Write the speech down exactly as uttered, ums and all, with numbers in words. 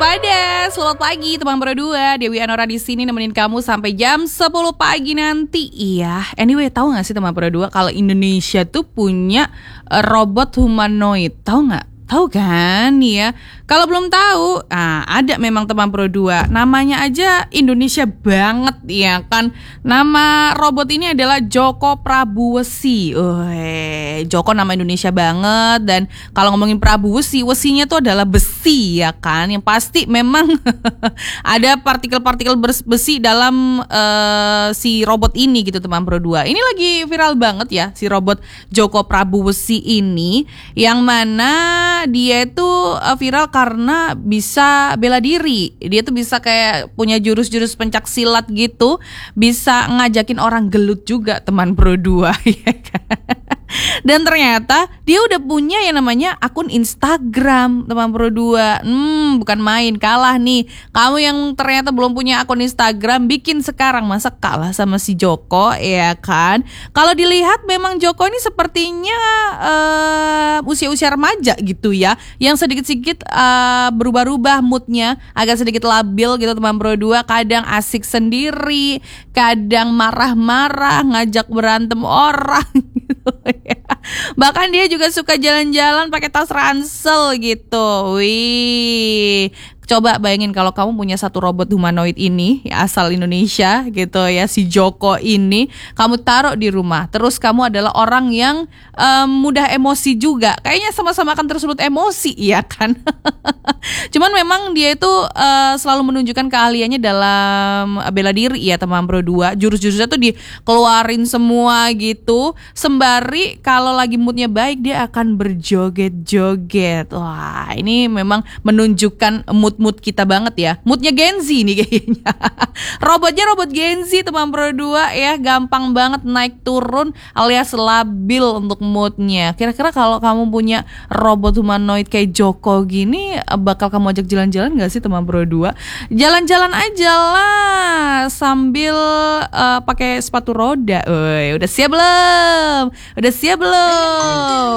Waspada, selamat pagi teman berdua. Dewi Anora di sini nemenin kamu sampai jam sepuluh pagi nanti. Iya, anyway, tahu nggak sih teman berdua kalau Indonesia tuh punya uh, robot humanoid? Tahu nggak? Tahu kan ya? Kalau belum tahu, nah, ada memang teman Pro dua. Namanya aja Indonesia banget ya kan. Nama robot ini adalah Joko Prabuwesi. Uh, Joko nama Indonesia banget. Dan kalau ngomongin Prabuwesi, wesinya tuh adalah besi ya kan. Yang pasti memang ada partikel-partikel besi dalam uh, si robot ini gitu teman Pro dua. Ini lagi viral banget ya si robot Joko Prabuwesi ini. Yang mana dia itu uh, viral karena bisa bela diri. Dia tuh bisa kayak punya jurus-jurus pencak silat gitu. Bisa ngajakin orang gelut juga teman Pro dua ya kan. Dan ternyata dia udah punya yang namanya akun Instagram teman Pro dua. Hmm, bukan main, kalah nih. Kamu yang ternyata belum punya akun Instagram, bikin sekarang, masa kalah sama si Joko ya kan. Kalau dilihat memang Joko ini sepertinya uh, usia-usia remaja gitu ya, yang sedikit-sedikit uh, berubah-ubah moodnya, agak sedikit labil gitu teman Pro dua. Kadang asik sendiri, kadang marah-marah, ngajak berantem orang gitu ya. Bahkan dia juga suka jalan-jalan pakai tas ransel gitu. Wih, coba bayangin kalau kamu punya satu robot humanoid ini ya, asal Indonesia gitu ya, si Joko ini, kamu taruh di rumah. Terus kamu adalah orang yang um, mudah emosi juga. Kayaknya sama-sama akan tersulut emosi ya kan. Cuman memang dia itu uh, selalu menunjukkan keahliannya dalam bela diri ya teman Pro dua. Jurus-jurusnya tuh dikeluarin semua gitu. Sembari kalau lagi moodnya baik dia akan berjoget-joget. Wah, ini memang menunjukkan mood-mood kita banget ya. Moodnya Gen Z nih kayaknya. Robotnya robot Gen Z teman Pro dua ya. Gampang banget naik turun alias labil untuk moodnya. Kira-kira kalau kamu punya robot humanoid kayak Joko gini, bakal kamu ajak jalan-jalan gak sih teman Pro dua? Jalan-jalan aja lah sambil uh, pakai sepatu roda. Uy, udah siap belum? Udah siap belum?